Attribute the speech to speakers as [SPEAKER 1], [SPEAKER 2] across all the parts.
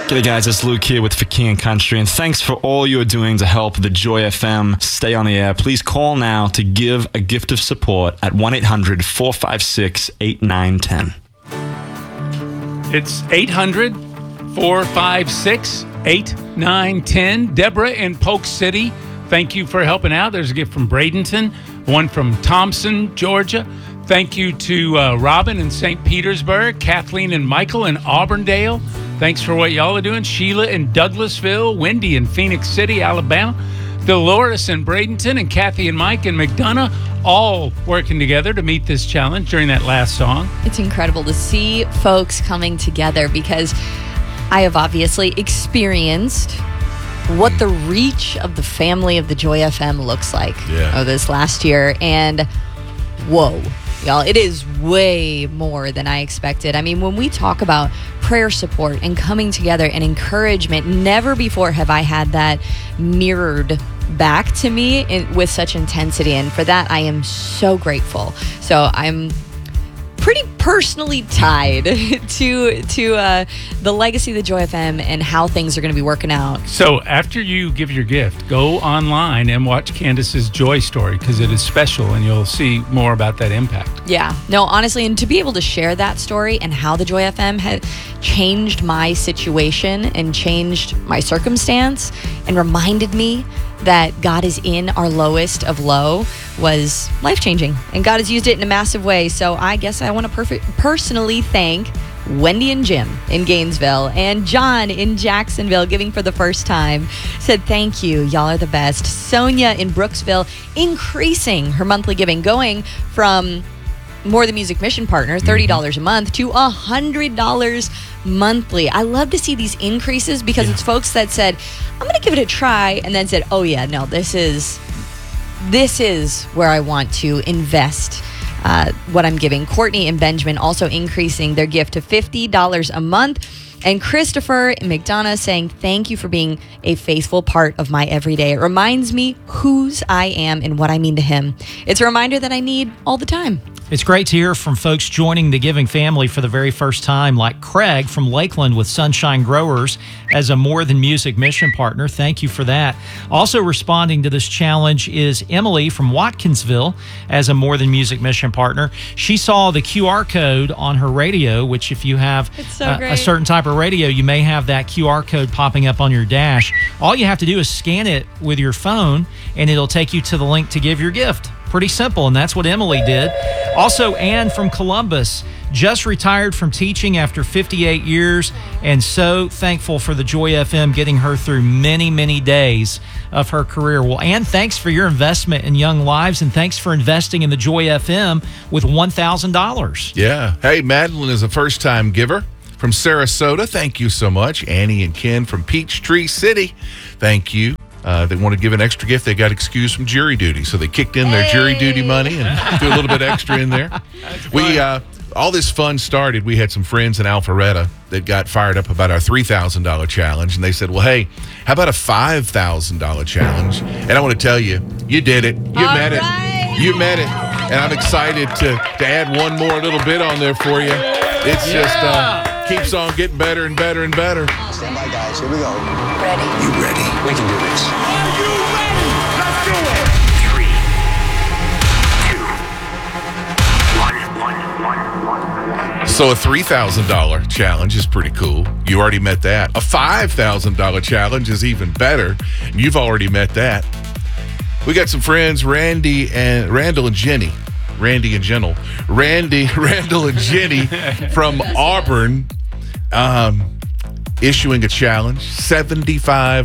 [SPEAKER 1] G'day guys, it's Luke here with For King and Country, and thanks for all you're doing to help the Joy FM stay on the air. Please call now to give a gift of support at 1-800-456-8910.
[SPEAKER 2] It's 800-456-8910. Deborah in Polk City, thank you for helping out. There's a gift from Bradenton, one from Thompson, Georgia. Thank you to Robin in St. Petersburg, Kathleen and Michael in Auburndale. Thanks for what y'all are doing. Sheila in Douglasville, Wendy in Phoenix City, Alabama, Dolores in Bradenton, and Kathy and Mike in McDonough, all working together to meet this challenge during that last song.
[SPEAKER 3] It's incredible to see folks coming together because I have obviously experienced what the reach of the family of the Joy FM looks like this last year. And whoa. Y'all, it is way more than I expected. I mean, when we talk about prayer support and coming together and encouragement, never before have I had that mirrored back to me with such intensity. And for that, I am so grateful. So I'm pretty personally tied to the legacy of the Joy FM and how things are going to be working out.
[SPEAKER 2] So after you give your gift, go online and watch Candace's Joy Story because it is special and you'll see more about that impact.
[SPEAKER 3] Yeah, no, honestly, and to be able to share that story and how the Joy FM had changed my situation and changed my circumstance and reminded me that God is in our lowest of low was life-changing. And God has used it in a massive way. So I guess I want to personally thank Wendy and Jim in Gainesville and John in Jacksonville giving for the first time. Said thank you. Y'all are the best. Sonia in Brooksville increasing her monthly giving, going from More Than Music Mission Partner, $30 a month, to $100 monthly. I love to see these increases because it's folks that said, I'm going to give it a try, and then said, oh yeah, no, this is where I want to invest what I'm giving. Courtney and Benjamin also increasing their gift to $50 a month. And Christopher in McDonough saying, thank you for being a faithful part of my everyday. It reminds me whose I am and what I mean to him. It's a reminder that I need all the time.
[SPEAKER 4] It's great to hear from folks joining the giving family for the very first time, like Craig from Lakeland with Sunshine Growers as a More Than Music Mission Partner. Thank you for that. Also responding to this challenge is Emily from Watkinsville as a More Than Music Mission Partner. She saw the QR code on her radio, which if you have a certain type of radio, you may have that QR code popping up on your dash. All you have to do is scan it with your phone, and it'll take you to the link to give your gift. Pretty simple, and that's what Emily did. Also, Ann from Columbus, just retired from teaching after 58 years, and so thankful for the Joy FM getting her through many, many days of her career. Well, Ann, thanks for your investment in young lives, and thanks for investing in the Joy FM with $1,000.
[SPEAKER 5] Yeah. Hey, Madeline is a first-time giver from Sarasota. Thank you so much. Annie and Ken from Peachtree City. Thank you. They want to give an extra gift. They got excused from jury duty, so they kicked in their jury duty money and do a little bit extra in there. All this fun started. We had some friends in Alpharetta that got fired up about our $3,000 challenge, and they said, well, hey, how about a $5,000 challenge? And I want to tell you, you did it. You met it. You met it. And I'm excited to add one more little bit on there for you. It's just keeps on getting better and better and better.
[SPEAKER 6] Stand by, guys. Here we go.
[SPEAKER 7] Ready.
[SPEAKER 6] You ready? We can do this.
[SPEAKER 7] Are you ready? Let's do it.
[SPEAKER 5] 3, 2, 1. So a $3,000 challenge is pretty cool. You already met that. A $5,000 challenge is even better. You've already met that. We got some friends, Randall and Jenny from Auburn, issuing a challenge, $7,500,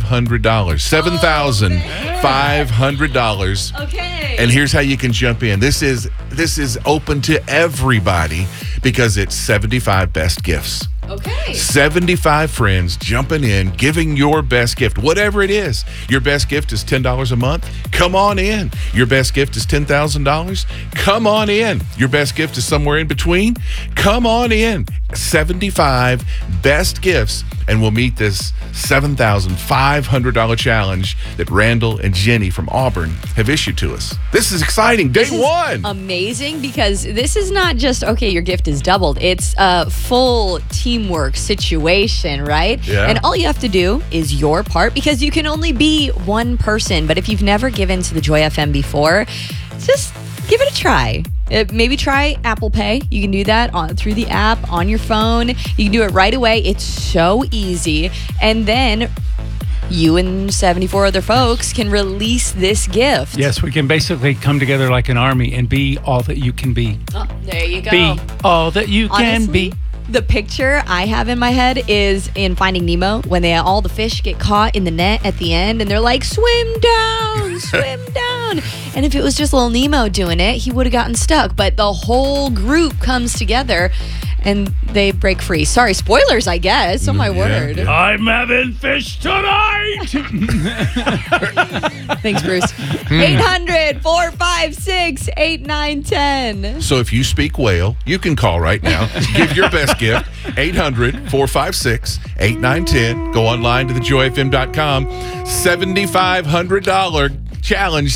[SPEAKER 5] $7,500.
[SPEAKER 3] Okay.
[SPEAKER 5] And here's how you can jump in. This is open to everybody because it's 75 best gifts.
[SPEAKER 3] Okay.
[SPEAKER 5] 75 friends jumping in, giving your best gift, whatever it is. Your best gift is $10 a month. Come on in. Your best gift is $10,000. Come on in. Your best gift is somewhere in between. Come on in. 75 best gifts, and we'll meet this $7,500 challenge that Randall and Jenny from Auburn have issued to us. This is exciting. Day one.
[SPEAKER 3] Amazing, because this is not just, okay, your gift is doubled. It's a full teamwork situation, right?
[SPEAKER 5] Yeah.
[SPEAKER 3] And all you have to do is your part, because you can only be one person. But if you've never given to the Joy FM before, just give it a try. Maybe try Apple Pay. You can do that through the app on your phone. You can do it right away. It's so easy. And then you and 74 other folks can release this gift.
[SPEAKER 2] Yes, we can basically come together like an army and be all that you can be.
[SPEAKER 3] Oh, there you go.
[SPEAKER 2] Be all that you can
[SPEAKER 3] Honestly,
[SPEAKER 2] be.
[SPEAKER 3] the picture I have in my head is in Finding Nemo, when all the fish get caught in the net at the end and they're like, swim down, swim down. And if it was just little Nemo doing it, he would have gotten stuck. But the whole group comes together and they break free. Sorry, spoilers, I guess. Oh, my word.
[SPEAKER 5] yeah.
[SPEAKER 2] I'm having fish tonight.
[SPEAKER 3] Thanks, Bruce. 800-456-8910.
[SPEAKER 5] So if you speak whale, you can call right now. Give your best gift. 800-456-8910. Go online to thejoyfm.com. $7,500 challenge,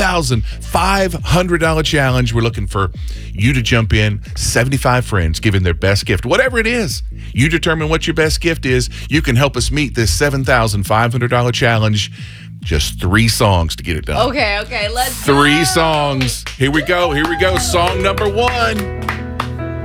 [SPEAKER 5] $7,500 challenge. We're looking for you to jump in. 75 friends giving their best gift, whatever it is. You determine what your best gift is. You can help us meet this $7,500 challenge. Just 3 songs to get it done.
[SPEAKER 3] Okay, let's go.
[SPEAKER 5] 3 songs. Here we go. Song number 1.